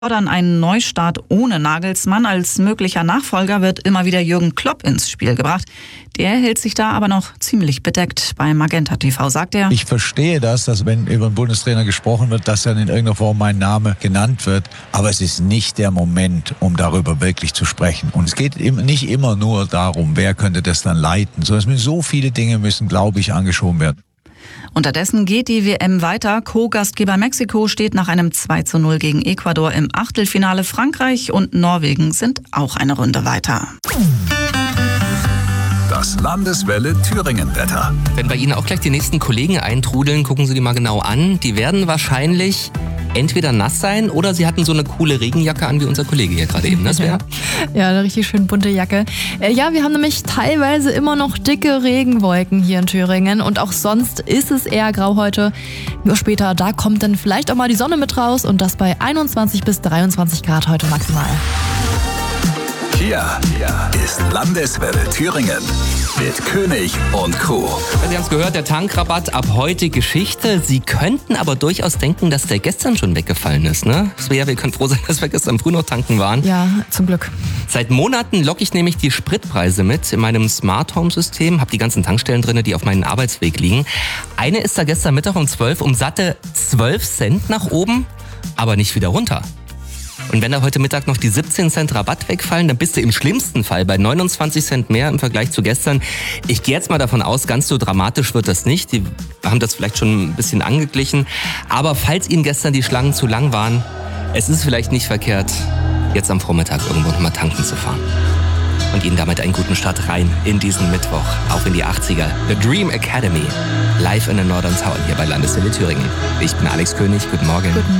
Fordern einen Neustart ohne Nagelsmann. Als möglicher Nachfolger wird immer wieder Jürgen Klopp ins Spiel gebracht. Der hält sich da aber noch ziemlich bedeckt. Bei Magenta TV sagt er: Ich verstehe das, dass wenn über einen Bundestrainer gesprochen wird, dass dann in irgendeiner Form mein Name genannt wird. Aber es ist nicht der Moment, um darüber wirklich zu sprechen. Und es geht nicht immer nur darum, wer könnte das dann leiten. Sondern so viele Dinge müssen, glaube ich, angeschoben werden. Unterdessen geht die WM weiter. Co-Gastgeber Mexiko steht nach einem 2:0 gegen Ecuador im Achtelfinale. Frankreich und Norwegen sind auch eine Runde weiter. Das Landeswelle Thüringen-Wetter. Wenn bei Ihnen auch gleich die nächsten Kollegen eintrudeln, gucken Sie die mal genau an. Die werden wahrscheinlich entweder nass sein oder sie hatten so eine coole Regenjacke an wie unser Kollege hier gerade eben. Das wäre ja, eine richtig schön bunte Jacke. Ja, wir haben nämlich teilweise immer noch dicke Regenwolken hier in Thüringen und auch sonst ist es eher grau heute. Nur später, da kommt dann vielleicht auch mal die Sonne mit raus und das bei 21 bis 23 Grad heute maximal. Hier ist Landeswelle Thüringen mit König und Co. Sie haben es gehört, der Tankrabatt ab heute Geschichte. Sie könnten aber durchaus denken, dass der gestern schon weggefallen ist, ne? Svea, wir können froh sein, dass wir gestern früh noch tanken waren. Ja, zum Glück. Seit Monaten logge ich nämlich die Spritpreise mit in meinem Smart Home System, habe die ganzen Tankstellen drin, die auf meinem Arbeitsweg liegen. Eine ist da gestern Mittag um 12 um satte 12 Cent nach oben, aber nicht wieder runter. Und wenn da heute Mittag noch die 17 Cent Rabatt wegfallen, dann bist du im schlimmsten Fall bei 29 Cent mehr im Vergleich zu gestern. Ich gehe jetzt mal davon aus, ganz so dramatisch wird das nicht. Die haben das vielleicht schon ein bisschen angeglichen. Aber falls Ihnen gestern die Schlangen zu lang waren, es ist vielleicht nicht verkehrt, jetzt am Vormittag irgendwo nochmal tanken zu fahren. Und Ihnen damit einen guten Start rein in diesen Mittwoch, auch in die 80er. The Dream Academy, live in der Northern Town hier bei Landeswelle Thüringen. Ich bin Alex König, guten Morgen. Guten Morgen.